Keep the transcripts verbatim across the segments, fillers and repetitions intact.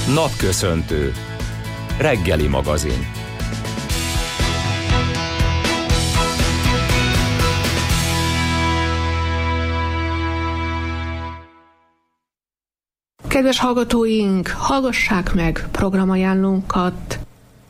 Napköszöntő. Reggeli magazin. Kedves hallgatóink, hallgassák meg programajánlónkat!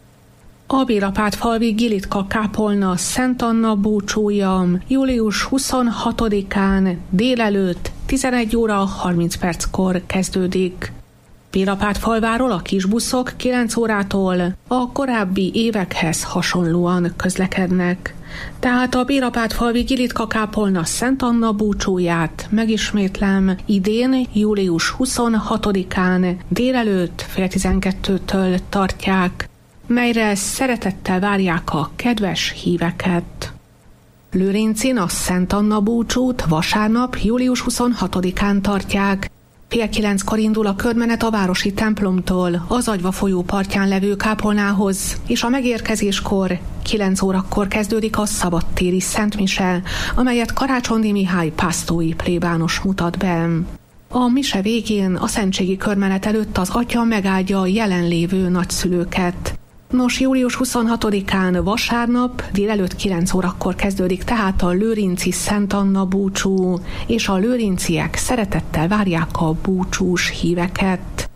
A Bélapátfalvi Gilitka kápolna Szent Anna búcsúja július huszonhatodikán délelőtt tizenegy óra harminc perckor kezdődik. Bélapátfalváról a kisbuszok kilenc órától a korábbi évekhez hasonlóan közlekednek. Tehát a Bélapátfalvi Gilitka kápolna Szent Anna búcsúját, megismétlem, idén július huszonhatodikán délelőtt fél tizenkettőtől tartják, melyre szeretettel várják a kedves híveket. Lőrincin a Szent Anna búcsút vasárnap július huszonhatodikán tartják. Fél kilenckor indul a körmenet a városi templomtól az Agyva folyó partján levő kápolnához, és a megérkezéskor kilenc órakor kezdődik a szabadtéri szentmise, amelyet Karácsony Mihály pásztói plébános mutat be. A mise végén a szentségi körmenet előtt az atya megáldja a jelenlévő nagyszülőket. Nos, július huszonhatodikán vasárnap délelőtt kilenc órakor kezdődik tehát a lőrinci Szent Anna búcsú, és a lőrinciek szeretettel várják a búcsús híveket.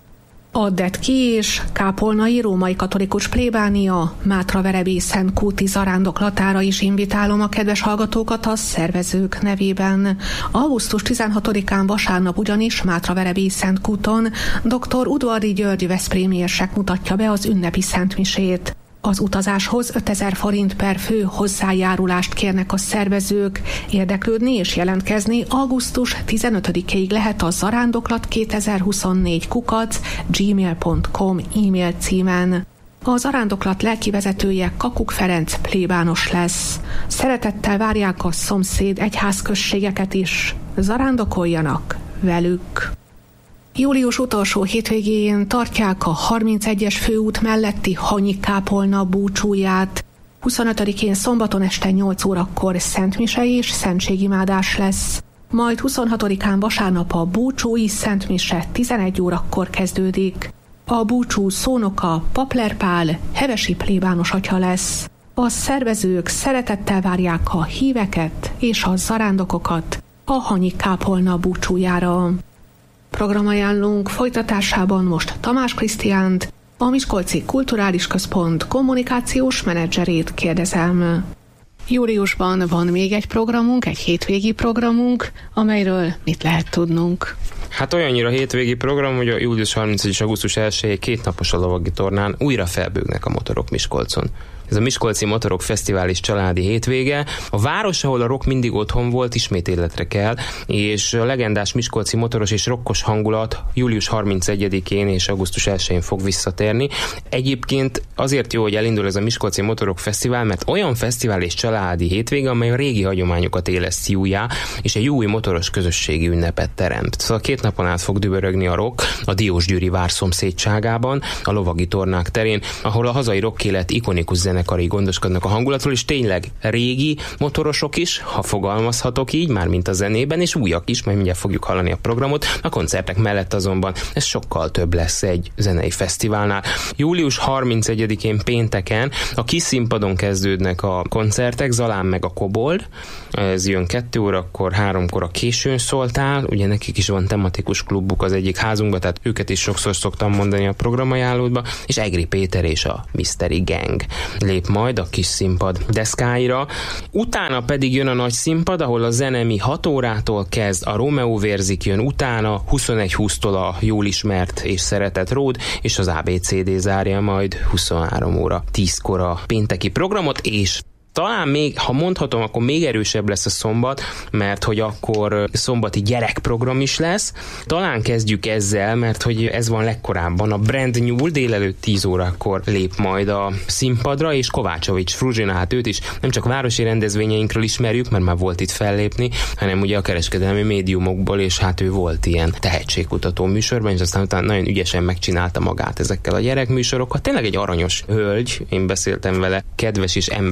A Detki és Kápolnai Római Katolikus Plébánia Mátraverebészen kúti zarándoklatára is invitálom a kedves hallgatókat a szervezők nevében. augusztus tizenhatodikán vasárnap ugyanis Mátraverebészen kúton dr. Udvardi György veszprémi érsek mutatja be az ünnepi szentmisét. Az utazáshoz ötezer forint per fő hozzájárulást kérnek a szervezők. Érdeklődni és jelentkezni augusztus tizenötödikéig lehet a zarándoklat kétezer-huszonnégy kukac gmail pont com e-mail címen. A zarándoklat lelkivezetője Kakuk Ferenc plébános lesz. Szeretettel várják a szomszéd egyházközségeket is. Zarándokoljanak velük! Július utolsó hétvégén tartják a harmincegyes főút melletti Hanyi kápolna búcsúját. huszonötödikén szombaton este nyolc órakor szentmise és szentségimádás lesz. Majd huszonhatodikán vasárnap a búcsúi szentmise tizenegy órakor kezdődik. A búcsú szónoka Papler Pál, hevesi plébános atya lesz. A szervezők szeretettel várják a híveket és a zarándokokat a Hanyi kápolna búcsújára. Programajánlónk folytatásában most Tamás Krisztiánt, a Miskolci Kulturális Központ kommunikációs menedzserét kérdezem. Júliusban van még egy programunk, egy hétvégi programunk, amelyről mit lehet tudnunk? Hát olyannyira hétvégi program, hogy a július harmincadikáig és augusztus elsejéig két napos a lovagi tornán újra felbőgnek a motorok Miskolcon. Ez a Miskolci Motorok Fesztivál és családi hétvége. A város, ahol a rock mindig otthon volt, ismét életre kell, és a legendás miskolci motoros és rokkos hangulat július harmincegyedikén és augusztus elsején fog visszatérni. Egyébként azért jó, hogy elindul ez a Miskolci Motorok Fesztivál, mert olyan fesztivál és családi hétvége, amely a régi hagyományokat éleszti újjá, és egy új motoros közösségi ünnepet teremt. Szóval két napon át fog dübörögni a rock a Diósgyőri vár szomszédságában, a lovagi tornák terén, ahol a hazai rock élet ikonikus zene zenekarai gondoskodnak a hangulatról, és tényleg régi motorosok is, ha fogalmazhatok így, már mint a zenében, és újak is, majd mindjárt fogjuk hallani a programot. A koncertek mellett azonban ez sokkal több lesz egy zenei fesztiválnál. július harmincegyedikén pénteken a kis színpadon kezdődnek a koncertek, Zalán meg a Kobold. Ez jön kettő órakor, háromkor a Későn szóltál, ugye nekik is van tematikus klubuk az egyik házunkban, tehát őket is sokszor szoktam mondani a programajánlódba, és Egri Péter és a Mystery Gang lép majd a kis színpad deszkáira. Utána pedig jön a nagy színpad, ahol a zenemi hat órától kezd, a Romeo vérzik jön utána, huszonegy húsztól a jól ismert és szeretett Ród, és az á bé cé dé zárja majd huszonhárom óra tízkor a pénteki programot, és talán még, ha mondhatom, akkor még erősebb lesz a szombat, mert hogy akkor szombati gyerekprogram is lesz. Talán kezdjük ezzel, mert hogy ez van legkorábban. A Brand New délelőtt tíz órakor lép majd a színpadra, és Kovácsovics Fruzsina, hát őt is nem csak városi rendezvényeinkről ismerjük, mert már volt itt fellépni, hanem ugye a kereskedelmi médiumokból, és hát ő volt ilyen tehetségkutató műsorban, és aztán utána nagyon ügyesen megcsinálta magát ezekkel a gyerekműsorokkal. Tényleg egy aranyos hölgy, én beszéltem vele, kedves és emberközel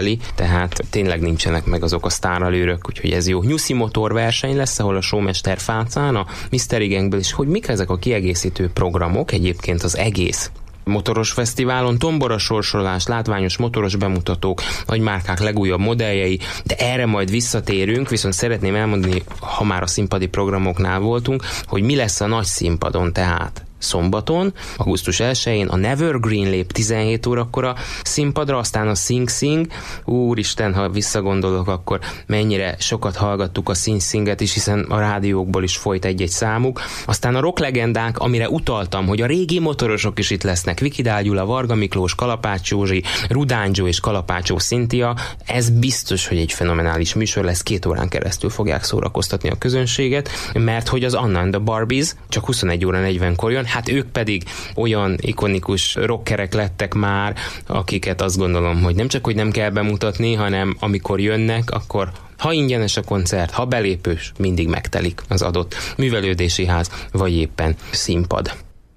teli, tehát tényleg nincsenek meg azok a sztáralőrök, úgyhogy ez jó. Nyuszi motor verseny lesz, ahol a showmester Fácán, a Mystery Gangből is, hogy mik ezek a kiegészítő programok, egyébként az egész motoros fesztiválon, tombora sorsolás, látványos motoros bemutatók, nagymárkák legújabb modelljei, de erre majd visszatérünk, viszont szeretném elmondani, ha már a színpadi programoknál voltunk, hogy mi lesz a nagy színpadon tehát. Szombaton, augusztus elsején a Nevergreen lép tizenhét órakor a színpadra, aztán a Sing Sing. Úristen, ha visszagondolok, akkor mennyire sokat hallgattuk a Sing Singet is, hiszen a rádiókból is folyt egy-egy számuk. Aztán a rock legendák, amire utaltam, hogy a régi motorosok is itt lesznek. Vikidál Gyula, Varga Miklós, Kalapács Józsi, Rudángyó és Kalapácsó Szintia. Ez biztos, hogy egy fenomenális műsor lesz, két órán keresztül fogják szórakoztatni a közönséget, mert hogy az Anna and the Barbies csak huszonegy óra negyvenkor jön, hát ők pedig olyan ikonikus rockerek lettek már, akiket azt gondolom, hogy nem csak, hogy nem kell bemutatni, hanem amikor jönnek, akkor ha ingyenes a koncert, ha belépős, mindig megtelik az adott művelődési ház, vagy éppen színpad.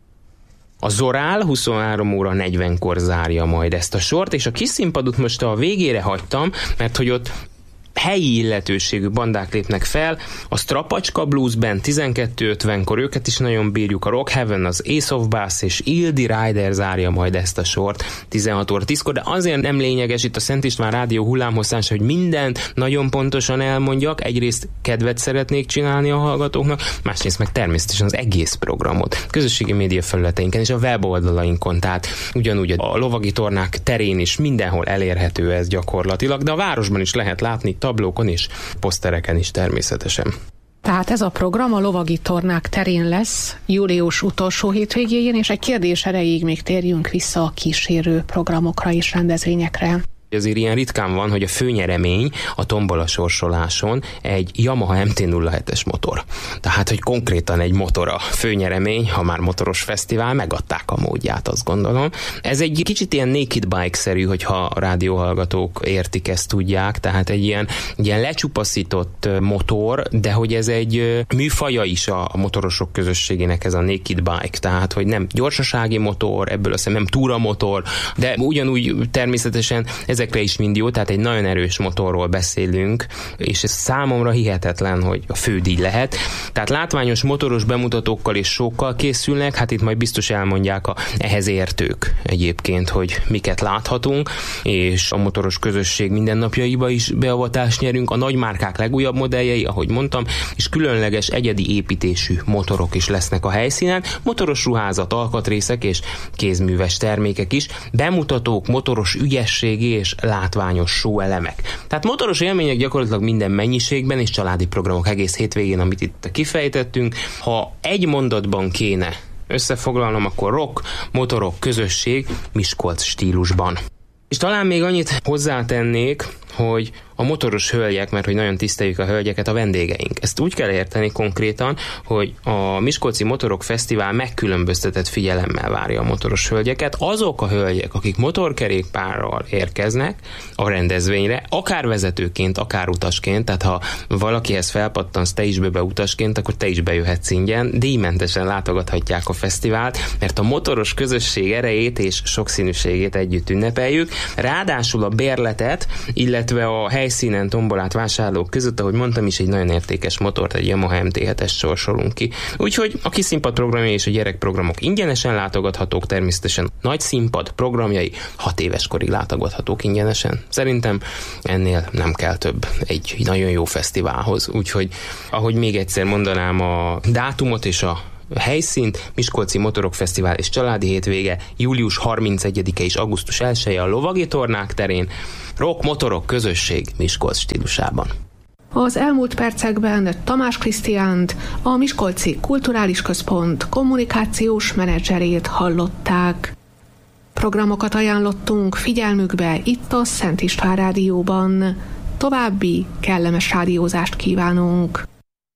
A Zorál huszonhárom óra negyvenkor zárja majd ezt a sort, és a kis színpadot most a végére hagytam, mert hogy ott helyi illetőségű bandák lépnek fel, a Strapacska Blues Band tizenkettő ötvenkor, őket is nagyon bírjuk, a Rock Heaven, az Ace of Base és Ildi Rider zárja majd ezt a sort tizenhat óra tízkor, de azért nem lényeges itt a Szent István Rádió hullámhosszánsa, hogy mindent nagyon pontosan elmondjak, egyrészt kedvet szeretnék csinálni a hallgatóknak, másrészt meg természetesen az egész programot, közösségi média felületeinken és a weboldalainkon, tehát ugyanúgy a lovagi tornák terén is mindenhol elérhető ez gyakorlatilag, de a városban is lehet látni, tablókon is, posztereken is természetesen. Tehát ez a program a lovagi tornák terén lesz július utolsó hétvégéjén, és egy kérdés erejéig még térjünk vissza a kísérő programokra és rendezvényekre. Azért ilyen ritkán van, hogy a főnyeremény a tombola sorsoláson egy Yamaha em té nulla hetes motor. Tehát, hogy konkrétan egy motor a főnyeremény, ha már motoros fesztivál, megadták a módját, azt gondolom. Ez egy kicsit ilyen naked bike-szerű, hogyha a rádióhallgatók értik, ezt tudják, tehát egy ilyen, ilyen lecsupaszított motor, de hogy ez egy műfaja is a motorosok közösségének, ez a naked bike, tehát, hogy nem gyorsasági motor, ebből azt hiszem nem túramotor, de ugyanúgy természetesen ezekre is mind jó, tehát egy nagyon erős motorról beszélünk, és ez számomra hihetetlen, hogy a fődíj lehet. Tehát látványos motoros bemutatókkal és sokkal készülnek, hát itt majd biztos elmondják a ehhez értők egyébként, hogy miket láthatunk, és a motoros közösség mindennapjaiba is beavatást nyerünk, a nagymárkák legújabb modelljei, ahogy mondtam, és különleges egyedi építésű motorok is lesznek a helyszínen, motoros ruházat, alkatrészek és kézműves termékek is, bemutatók, motoros ügyességi és látványos show elemek. Tehát motoros élmények gyakorlatilag minden mennyiségben, és családi programok egész hétvégén, amit itt kifejtettünk. Ha egy mondatban kéne összefoglalnom, akkor rock, motorok, közösség, Miskolc stílusban. És talán még annyit hozzátennék, hogy a motoros hölgyek, mert hogy nagyon tiszteljük a hölgyeket, a vendégeink. Ezt úgy kell érteni konkrétan, hogy a Miskolci Motorok Fesztivál megkülönböztetett figyelemmel várja a motoros hölgyeket. Azok a hölgyek, akik motorkerékpárral érkeznek a rendezvényre, akár vezetőként, akár utasként, tehát ha valakihez felpattansz te is be utasként, akkor te is bejöhetsz ingyen, díjmentesen látogathatják a fesztivált, mert a motoros közösség erejét és sokszínűségét együtt ünnepeljük. Ráadásul a bérletet, illetve a helyszínen tombolát vásárlók között, ahogy mondtam is, egy nagyon értékes motort, egy Yamaha em té hetes sorsolunk ki. Úgyhogy a kis színpad programjai és a gyerekprogramok ingyenesen látogathatók, természetesen nagy színpad programjai hat éves korig látogathatók ingyenesen. Szerintem ennél nem kell több egy nagyon jó fesztiválhoz. Úgyhogy, ahogy még egyszer mondanám a dátumot és a helyszínt, Miskolci Motorok Fesztivál és családi hétvége, július harmincegyedike és augusztus elseje a lovagi tornák terén, rock, motorok, közösség Miskolc stílusában. Az elmúlt percekben Tamás Krisztiánt, a Miskolci Kulturális Központ kommunikációs menedzserét hallották. Programokat ajánlottunk figyelmükbe itt a Szent István Rádióban. További kellemes rádiózást kívánunk!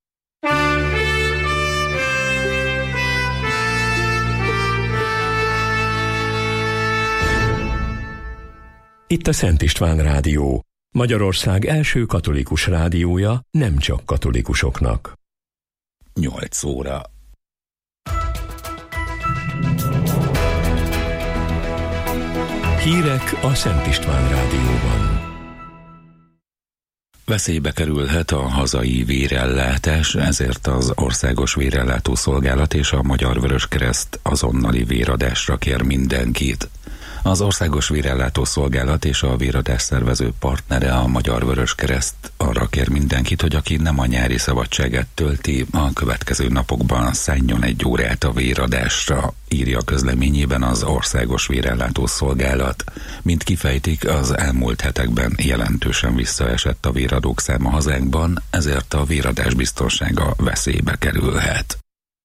Itt a Szent István Rádió, Magyarország első katolikus rádiója, nem csak katolikusoknak. nyolc óra. Hírek a Szent István Rádióban. Veszélybe kerülhet a hazai vérellátás, ezért az Országos Vérellátó Szolgálat és a Magyar Vöröskereszt azonnali véradásra kér mindenkit. Az Országos Vérellátó Szolgálat és a véradás szervező partnere, a Magyar Vöröskereszt arra kér mindenkit, hogy aki nem a nyári szabadságát tölti, a következő napokban szálljon egy órát a véradásra, írja közleményében az Országos Vérellátó Szolgálat. Mint kifejtik, az elmúlt hetekben jelentősen visszaesett a véradók száma hazánkban, ezért a véradás biztonsága veszélybe kerülhet.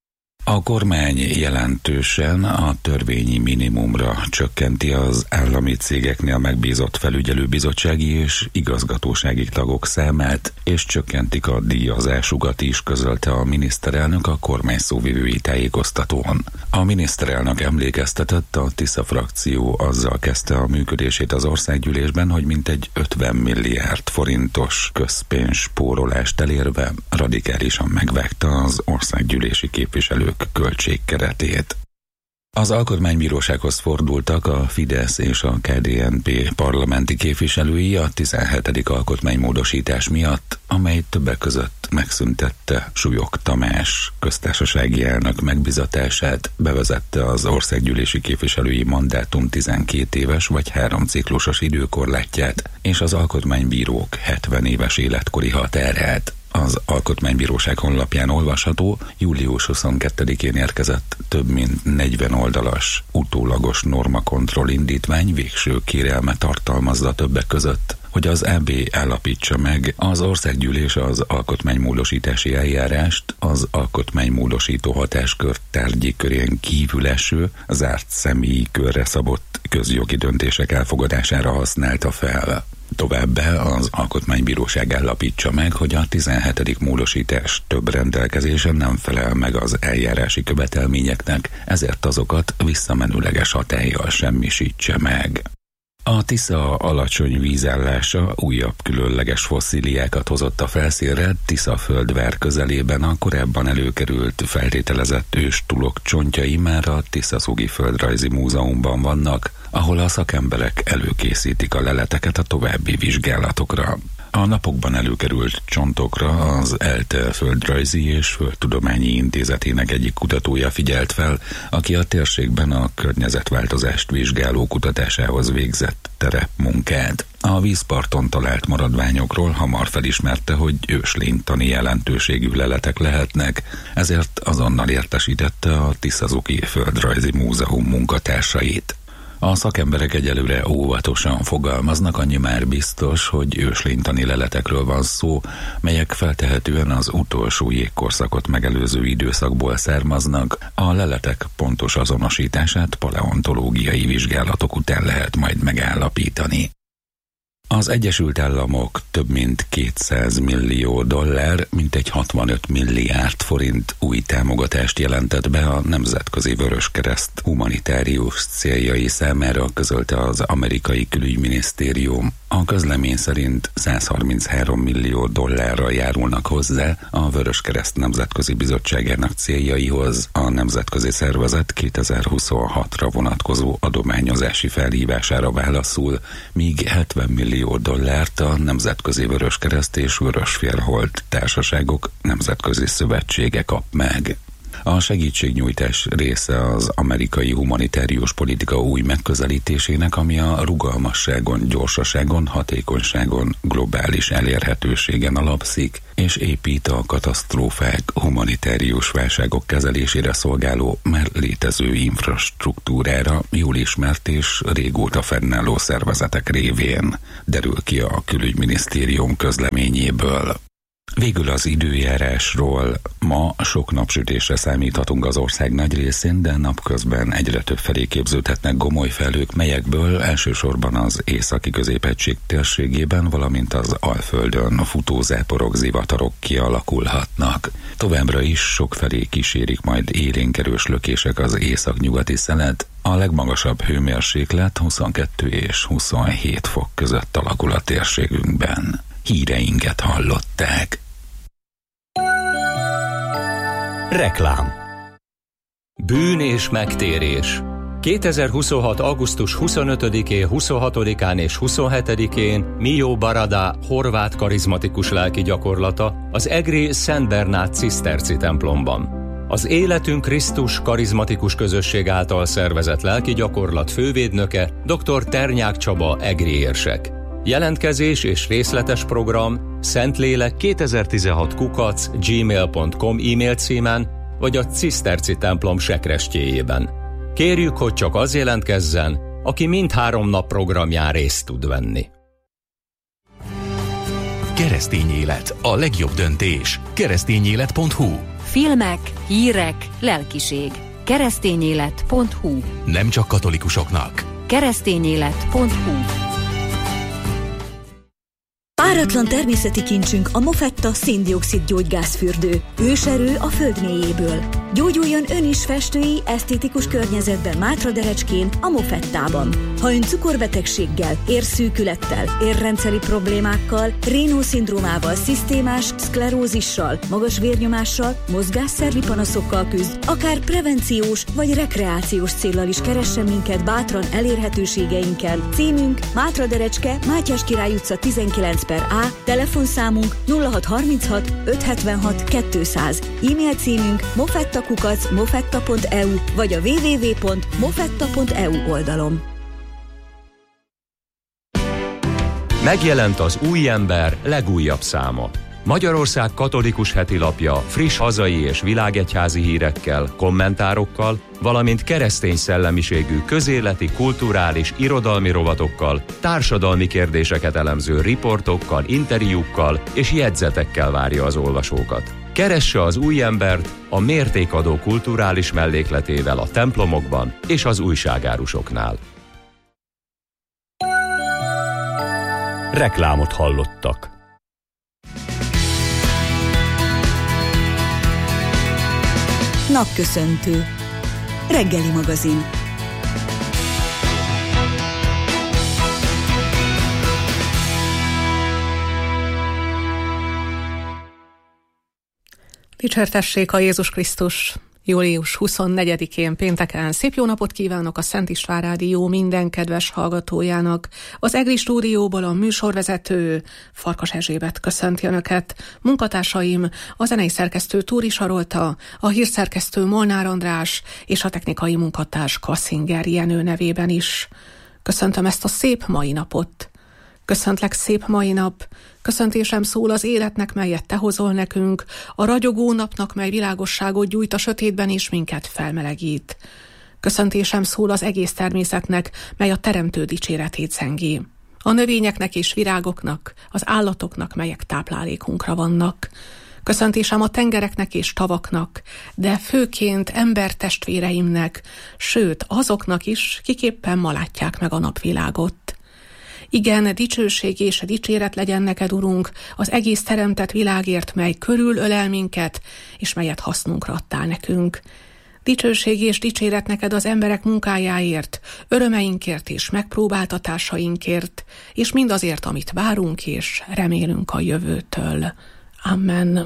A kormány jelentősen a törvényi minimumra csökkenti az állami cégeknél megbízott felügyelőbizottsági és igazgatósági tagok számát, és csökkentik a díjazásukat is, közölte a miniszterelnök a kormány szóvivői tájékoztatón. A miniszterelnök emlékeztetett, a Tisza frakció azzal kezdte a működését az országgyűlésben, hogy mintegy ötven milliárd forintos közpénz spórolást elérve radikálisan megvágta az országgyűlési képviselők költségkeretét. Az Alkotmánybírósághoz fordultak a Fidesz és a ká dé en pé parlamenti képviselői a tizenhetedik alkotmánymódosítás miatt, amely többek között megszüntette Súlyog Tamás köztársasági elnök megbizatását, bevezette az országgyűlési képviselői mandátum tizenkét éves vagy három ciklusos időkorlátját, és az alkotmánybírók hetven éves életkori határát. Az Alkotmánybíróság honlapján olvasható, július huszonkettedikén érkezett több mint negyven oldalas utólagos normakontroll indítvány végső kérelme tartalmazza többek között, hogy az á bé állapítsa meg az országgyűlés az alkotmánymódosítási eljárást az alkotmánymódosító hatáskör tárgyi körén kívül eső, zárt személyi körre szabott közjogi döntések elfogadására használta fel. Továbbá az Alkotmánybíróság állapítsa meg, hogy a tizenhetedik módosítás több rendelkezése nem felel meg az eljárási követelményeknek, ezért azokat visszamenőleges hatállyal semmisítse meg. A Tisza alacsony vízállása újabb különleges fosszíliákat hozott a felszínre. Tisza-földvár közelében a korábban előkerült feltételezett őstulok csontjai már a Tisza-Szugi Földrajzi Múzeumban vannak, ahol a szakemberek előkészítik a leleteket a további vizsgálatokra. A napokban előkerült csontokra az ELTE Földrajzi és Földtudományi Intézetének egyik kutatója figyelt fel, aki a térségben a környezetváltozást vizsgáló kutatásához végzett terepmunkát. A vízparton talált maradványokról hamar felismerte, hogy őslénytani jelentőségű leletek lehetnek, ezért azonnal értesítette a Tisza-Szugi Földrajzi Múzeum munkatársait. A szakemberek egyelőre óvatosan fogalmaznak, annyi már biztos, hogy őslénytani leletekről van szó, melyek feltehetően az utolsó jégkorszakot megelőző időszakból származnak. A leletek pontos azonosítását paleontológiai vizsgálatok után lehet majd megállapítani. Az Egyesült Államok több mint kétszáz millió dollár, mintegy hatvanöt milliárd forint új támogatást jelentett be a Nemzetközi Vöröskereszt humanitárius céljai számára, közölte az amerikai külügyminisztérium. A közlemény szerint száz harminchárom millió dollárra járulnak hozzá a Vöröskereszt Nemzetközi Bizottságának céljaihoz. A nemzetközi szervezet kétezer-huszonhatra vonatkozó adományozási felhívására válaszul, míg hetven millió dollárt a Nemzetközi Vöröskereszt és Vörösfélhold társaságok nemzetközi szövetsége kap meg. A segítségnyújtás része az amerikai humanitárius politika új megközelítésének, ami a rugalmasságon, gyorsaságon, hatékonyságon, globális elérhetőségen alapszik, és épít a katasztrófák, humanitárius válságok kezelésére szolgáló már létező infrastruktúrára, jól ismert és régóta fennálló szervezetek révén, derül ki a külügyminisztérium közleményéből. Végül az időjárásról. Ma sok napsütésre számíthatunk az ország nagy részén, de napközben egyre több felé képződhetnek gomoly felhők, melyekből elsősorban az északi középhegység térségében, valamint az Alföldön futózáporok, zivatarok kialakulhatnak. Továbbra is sok felé kísérik majd élénkerős lökések az északnyugati szelet. A legmagasabb hőmérséklet huszonkettő és huszonhét fok között alakul a térségünkben. Híreinket hallották. Reklám. Bűn és megtérés. kétezer-huszonhat. augusztus huszonötödikén, huszonhatodikán és huszonhetedikén Mio Barada horvát karizmatikus lelki gyakorlata az egri Szent Bernát ciszterci templomban. Az Életünk Krisztus karizmatikus közösség által szervezett lelki gyakorlat fővédnöke dr. Ternyák Csaba egri érsek. Jelentkezés és részletes program Szentlélek kétezer-tizenhat kukac gmail pont com e-mail címen vagy a ciszterci templom sekrestjéjében. Kérjük, hogy csak az jelentkezzen, aki mindhárom nap programján részt tud venni. Keresztény élet, a legjobb döntés. keresztényélet pont hu. Filmek, hírek, lelkiség. keresztényélet pont hu. Nem csak katolikusoknak. keresztényélet pont hu. Páratlan természeti kincsünk a Mofetta szén-dioxid gyógygázfürdő. Őserő a föld mélyéből. Gyógyuljon ön is festői, esztétikus környezetben Mátraderecskén, a Mofettában. Ha ön cukorbetegséggel, érszűkülettel, érrendszeri problémákkal, Raynaud-szindrómával, szisztémás szklerózissal, magas vérnyomással, mozgásszervi panaszokkal küzd, akár prevenciós vagy rekreációs céllal is keressen minket bátran elérhetőségeinken. Címünk Mátraderecske, Mátyás Király utca tizenkilenc per A, telefonszámunk nulla hat harminchat ötszázhetvenhat kétszáz, e-mail címünk mofettakukac mofetta pont e u vagy a double-u double-u double-u pont mofetta pont e u oldalon. Megjelent az Új Ember legújabb száma. Magyarország katolikus hetilapja friss hazai és világegyházi hírekkel, kommentárokkal, valamint keresztény szellemiségű közéleti, kulturális, irodalmi rovatokkal, társadalmi kérdéseket elemző riportokkal, interjúkkal és jegyzetekkel várja az olvasókat. Keresse az Új Embert a mértékadó kulturális mellékletével a templomokban és az újságárusoknál. Reklámot hallottak. Napköszöntő. Reggeli magazin. Dicsértessék a Jézus Krisztus! július huszonnegyedikén pénteken szép jó napot kívánok a Szent István Rádió minden kedves hallgatójának. Az egri stúdióból a műsorvezető Farkas Erzsébet köszönti Önöket. Munkatársaim a zenei szerkesztő Túri Sarolta, a hírszerkesztő Molnár András és a technikai munkatárs Kassinger Jenő nevében is. Köszöntöm ezt a szép mai napot. Köszöntlek szép mai nap, köszöntésem szól az életnek, melyet te hozol nekünk, a ragyogó napnak, mely világosságot gyújt a sötétben és minket felmelegít. Köszöntésem szól az egész természetnek, mely a teremtő dicséretét zengi. A növényeknek és virágoknak, az állatoknak, melyek táplálékunkra vannak. Köszöntésem a tengereknek és tavaknak, de főként embertestvéreimnek, sőt azoknak is, kik éppen ma látják meg a napvilágot. Igen, dicsőség és dicséret legyen neked, Urunk, az egész teremtett világért, mely körülölel minket, és melyet hasznunkra adtál nekünk. Dicsőség és dicséret neked az emberek munkájáért, örömeinkért és megpróbáltatásainkért, és mindazért, amit várunk és remélünk a jövőtől. Amen.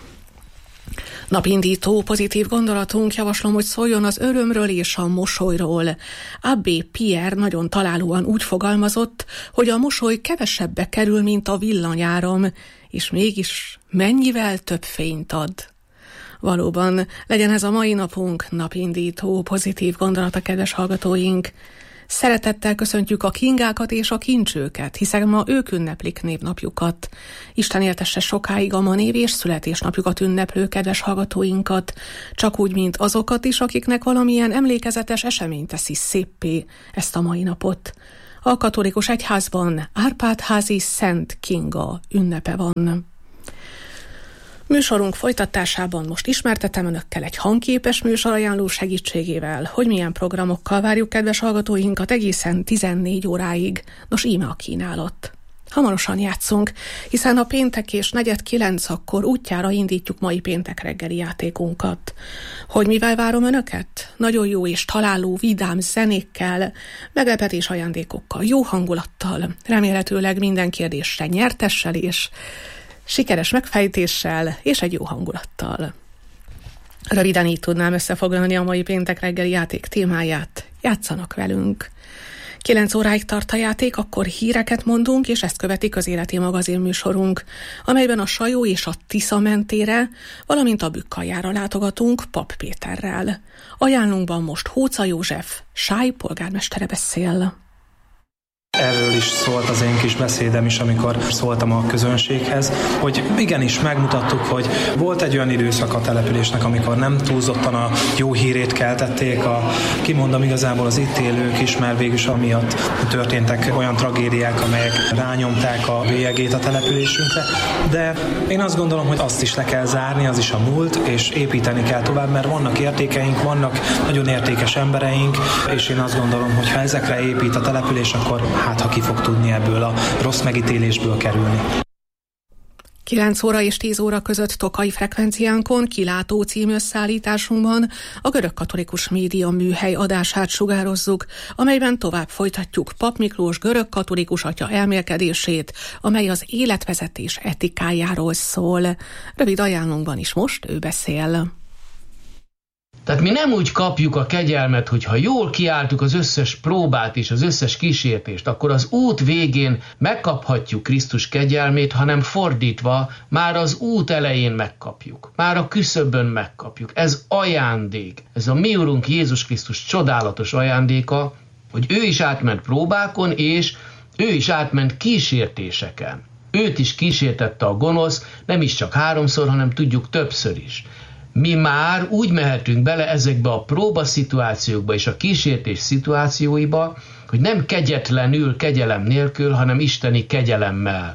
Napindító pozitív gondolatunk, javaslom, hogy szóljon az örömről és a mosolyról. Abbé Pierre nagyon találóan úgy fogalmazott, hogy a mosoly kevesebbe kerül, mint a villanyáram, és mégis mennyivel több fényt ad. Valóban, legyen ez a mai napunk napindító pozitív gondolata, kedves hallgatóink. Szeretettel köszöntjük a kingákat és a kincsőket, hiszen ma ők ünneplik névnapjukat. Isten éltesse sokáig a ma név- és születésnapjukat ünneplő kedves hallgatóinkat, csak úgy, mint azokat is, akiknek valamilyen emlékezetes esemény teszi széppé ezt a mai napot. A katolikus egyházban Árpád-házi Szent Kinga ünnepe van. Műsorunk folytatásában most ismertetem Önökkel egy hangképes műsorajánló segítségével, hogy milyen programokkal várjuk kedves hallgatóinkat egészen tizennégy óráig. Nos, íme a kínálat. Hamarosan játszunk, hiszen a péntek és negyed kilenc akkor útjára indítjuk mai péntek reggeli játékunkat. Hogy mivel várom Önöket? Nagyon jó és találó, vidám zenékkel, meglepetés ajándékokkal, jó hangulattal, remélhetőleg minden kérdésre nyertessel és sikeres megfejtéssel és egy jó hangulattal. Röviden így tudnám összefoglalni a mai péntek reggeli játék témáját. Játszanak velünk. Kilenc óráig tart a játék, akkor híreket mondunk, és ezt követi közéleti magazin műsorunk, amelyben a Sajó és a Tisza mentére, valamint a Bükkaljára látogatunk Pap Péterrel. Ajánlunkban most Hóca József, Sáj polgármestere beszél. Erről is szólt az én kis beszédem is, amikor szóltam a közönséghez, hogy igenis megmutattuk, hogy volt egy olyan időszak a településnek, amikor nem túlzottan a jó hírét keltették, a, kimondom igazából az itt élők is, mert végülis amiatt történtek olyan tragédiák, amelyek rányomták a bélyegét a településünkre, de én azt gondolom, hogy azt is le kell zárni, az is a múlt, és építeni kell tovább, mert vannak értékeink, vannak nagyon értékes embereink, és én azt gondolom, hogy ha ezekre épít a település, akkor hát ha ki fog tudni ebből a rossz megítélésből kerülni. kilenc óra és tíz óra között Tokai frekvenciánkon Kilátó című összeállításunkban a görögkatolikus média műhely adását sugározzuk, amelyben tovább folytatjuk Pap Miklós görögkatolikus atya elmélkedését, amely az életvezetés etikájáról szól. Rövid ajánlónkban is most ő beszél. Tehát mi nem úgy kapjuk a kegyelmet, hogy ha jól kiálltuk az összes próbát és az összes kísértést, akkor az út végén megkaphatjuk Krisztus kegyelmét, hanem fordítva, már az út elején megkapjuk. Már a küszöbön megkapjuk. Ez ajándék. Ez a mi Urunk Jézus Krisztus csodálatos ajándéka, hogy ő is átment próbákon, és ő is átment kísértéseken. Őt is kísértette a gonosz, nem is csak háromszor, hanem tudjuk többször is. Mi már úgy mehetünk bele ezekbe a próbaszituációkba és a kísértés szituációiba, hogy nem kegyetlenül, kegyelem nélkül, hanem isteni kegyelemmel.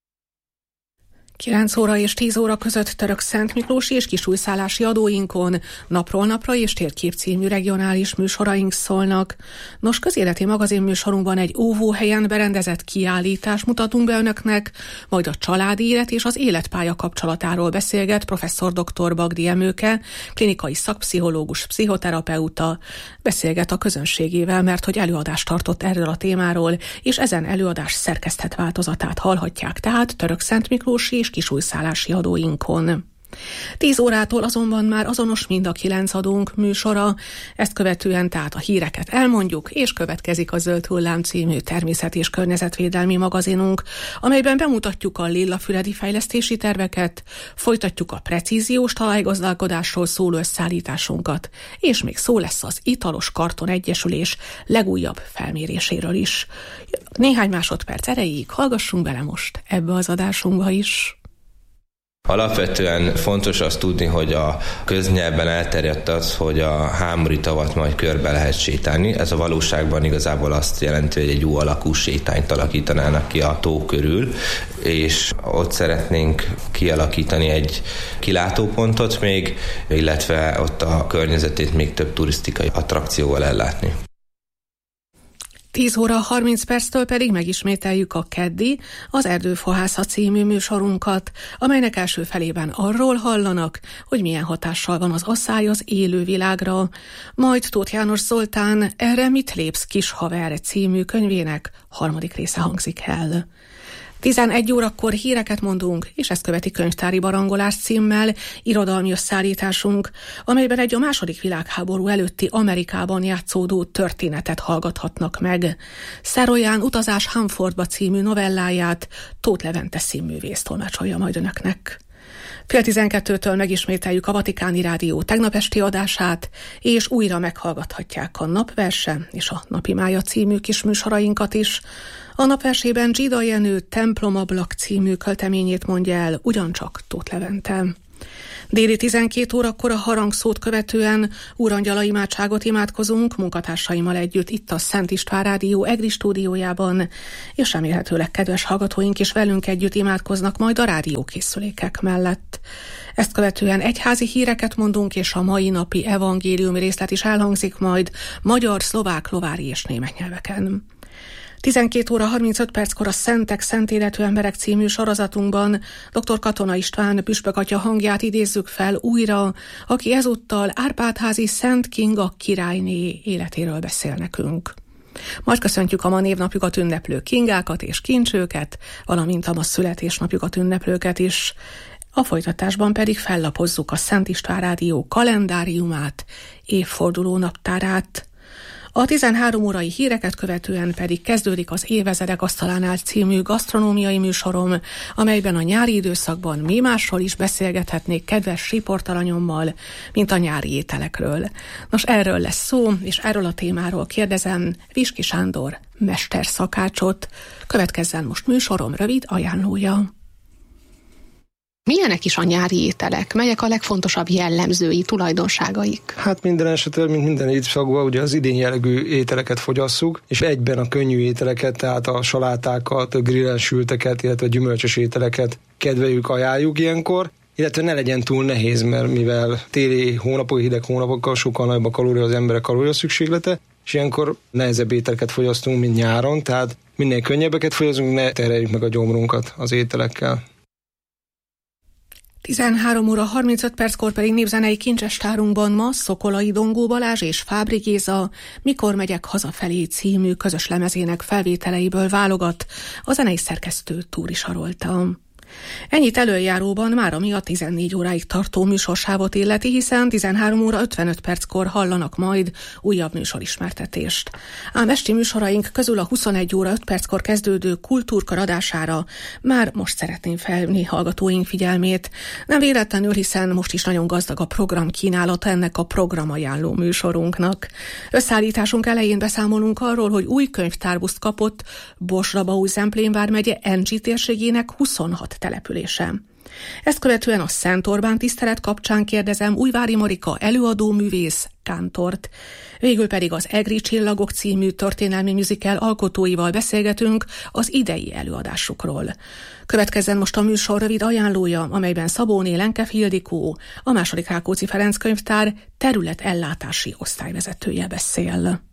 kilenc óra és tíz óra között Török Szent Miklósi és kisújszállási adóinkon Napról napra és Térkép című regionális műsoraink szólnak. Nos, közéleti magazin műsorunkban egy óvóhelyen berendezett kiállítást mutatunk be önöknek, majd a családi élet és az életpálya kapcsolatáról beszélget professzor dr. Bagdi Emőke, klinikai szakpszichológus, pszichoterapeuta. Beszélget a közönségével, mert hogy előadást tartott erről a témáról, és ezen előadás szerkesztett változatát hallhatják tehát Török Szent Miklósi és kisújszállási adóinkon. Tíz órától azonban már azonos mind a kilenc adónk műsora, ezt követően tehát a híreket elmondjuk, és következik a Zöld Hullám című természet- és környezetvédelmi magazinunk, amelyben bemutatjuk a lillafüredi fejlesztési terveket, folytatjuk a precíziós talajgazdálkodásról szóló összeállításunkat, és még szó lesz az Italos Karton Egyesülés legújabb felméréséről is. Néhány másodperc erejéig hallgassunk bele most ebbe az adásunkba is. Alapvetően fontos azt tudni, hogy a köznyelvben elterjedt az, hogy a Hámori tavat majd körbe lehet sétálni. Ez a valóságban igazából azt jelenti, hogy egy U alakú sétányt alakítanának ki a tó körül, és ott szeretnénk kialakítani egy kilátópontot még, illetve ott a környezetét még több turisztikai attrakcióval ellátni. tíz óra harminc perctől pedig megismételjük a keddi, az Erdőfohászat című műsorunkat, amelynek első felében arról hallanak, hogy milyen hatással van az asszály az élővilágra. Majd Tóth János Zoltán Erre mit lépsz, kis haver című könyvének harmadik része hangzik el. tizenegy órakor híreket mondunk, és ezt követi Könyvtári barangolás címmel irodalmi összeállításunk, amelyben egy a második világháború előtti Amerikában játszódó történetet hallgathatnak meg. Szerolyán Utazás Hanfordba című novelláját Tóth Levente színművész tolmácsolja majd önöknek. Fél tizenkettőtől megismételjük a Vatikáni Rádió tegnap esti adását, és újra meghallgathatják a Napverse és a Napi Mája című kis műsorainkat is. A Napversében Zsida Jenő Templomablak című költeményét mondja el ugyancsak Tóth Levente. Déli tizenkét órakor a harangszót követően Úrangyala imádságot imádkozunk munkatársaimmal együtt itt a Szent István Rádió EGRI stúdiójában, és remélhetőleg kedves hallgatóink is velünk együtt imádkoznak majd a rádiókészülékek mellett. Ezt követően egyházi híreket mondunk, és a mai napi evangéliumi részlet is elhangzik majd magyar, szlovák, lovári és német nyelveken. tizenkét óra harmincöt perckor a Szentek, Szent Életű Emberek című sorozatunkban dr. Katona István püspök atya hangját idézzük fel újra, aki ezúttal Árpádházi Szent Kinga királyné életéről beszél nekünk. Majd köszöntjük a ma névnapjukat ünneplő kingákat és kincsőket, valamint a ma születésnapjukat ünneplőket is. A folytatásban pedig fellapozzuk a Szent István Rádió kalendáriumát, évforduló naptárát. A tizenhárom órai híreket követően pedig kezdődik az Évezredek asztalánál című gasztronómiai műsorom, amelyben a nyári időszakban mi másról is beszélgethetnék kedves riportalanyommal, mint a nyári ételekről. Nos, erről lesz szó, és erről a témáról kérdezem Viski Sándor mesterszakácsot. Következzen most műsorom rövid ajánlója. Milyenek is a nyári ételek? Melyek a legfontosabb jellemzői, tulajdonságaik? Hát minden esetben, mint minden évszakban, ugye az idén jellegű ételeket fogyasszuk, és egyben a könnyű ételeket, tehát a salátákat, a grillen sülteket, illetve a gyümölcsös ételeket kedveljük, ajánljuk ilyenkor, illetve ne legyen túl nehéz, mert mivel téli hónapok, hideg hónapokkal sokkal nagyobb a kalória, az emberek kalória szükséglete, és ilyenkor nehezebb ételeket fogyasztunk, mint nyáron, tehát minél könnyebbeket fogyasztunk, ne terheljük meg a gyomrunkat az ételekkel. tizenhárom óra harmincöt perckor pedig népzenei kincsestárunkban ma Szokolai Dongó Balázs és Fábri Géza Mikor megyek hazafelé című közös lemezének felvételeiből válogat, a zenei szerkesztő Túri Sarolta. Ennyit előjáróban már ami a tizennégy óráig tartó műsorsávot illeti, hiszen tizenhárom óra ötvenöt perckor hallanak majd újabb műsorismertetést. Ám esti műsoraink közül a huszonegy óra öt perckor kezdődő kultúrkör adására már most szeretném felhívni hallgatóink figyelmét. Nem véletlenül, hiszen most is nagyon gazdag a program kínálata ennek a programajánló műsorunknak. Összeállításunk elején beszámolunk arról, hogy új könyvtárbuszt kapott Bosrabaúj-Zemplén vármegye Encsi térségének huszonhat települése. Ezt követően a Szent Orbán tisztelet kapcsán kérdezem Újvári Marika előadó művész kántort. Végül pedig az Egri Csillagok című történelmi musical alkotóival beszélgetünk az idei előadásukról. Következzen most a műsor rövid ajánlója, amelyben Szabóné Lenkev Ildikó, a második Rákóczi Ferenc könyvtár területellátási osztályvezetője beszél.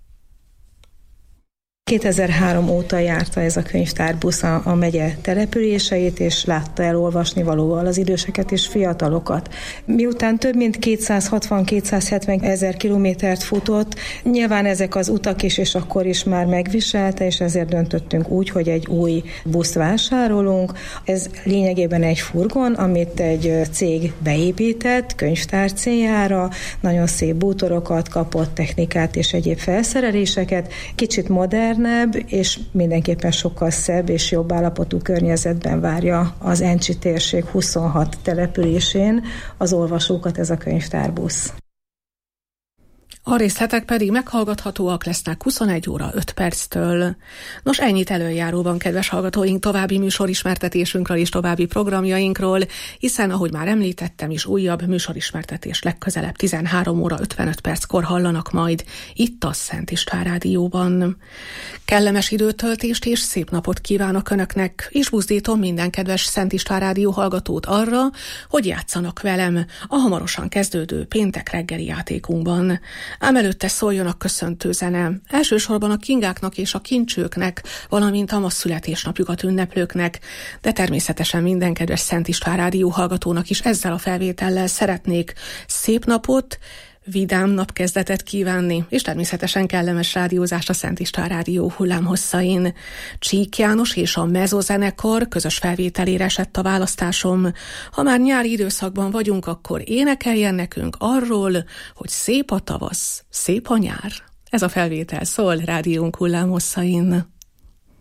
kétezer-három óta járta ez a könyvtárbusz a, a megye településeit, és látta elolvasni valóval az időseket és fiatalokat. Miután több mint kétszázhatvan-kétszázhetven ezer kilométert futott, nyilván ezek az utak is és akkor is már megviselte, és ezért döntöttünk úgy, hogy egy új buszt vásárolunk. Ez lényegében egy furgon, amit egy cég beépített könyvtár céljára, nagyon szép bútorokat kapott, technikát és egyéb felszereléseket, kicsit modern, és mindenképpen sokkal szebb és jobb állapotú környezetben várja az Encsi térség huszonhat településén az olvasókat ez a könyvtárbusz. A részletek pedig meghallgathatóak lesznek huszonegy óra öt perctől. Nos, ennyit előjáróban, kedves hallgatóink, további műsorismertetésünkről és további programjainkról, hiszen, ahogy már említettem is, újabb műsorismertetés legközelebb tizenhárom óra ötvenöt perckor hallanak majd itt a Szent István Rádióban. Kellemes időtöltést és szép napot kívánok Önöknek, és buzdítom minden kedves Szent István Rádió hallgatót arra, hogy játszanak velem a hamarosan kezdődő péntek reggeli játékunkban. Ám előtte szóljon a köszöntő zene. Elsősorban a kingáknak és a kincsőknek, valamint a ma születésnapjukat ünneplőknek, de természetesen minden kedves Szent István Rádió hallgatónak is ezzel a felvétellel szeretnék szép napot, vidám napkezdetet kívánni, és természetesen kellemes rádiózást a Szent István Rádió hullámhosszain. Csík János és a Mezozenekar közös felvételére esett a választásom. Ha már nyári időszakban vagyunk, akkor énekeljen nekünk arról, hogy szép a tavasz, szép a nyár. Ez a felvétel szól rádiónk hullámhosszain.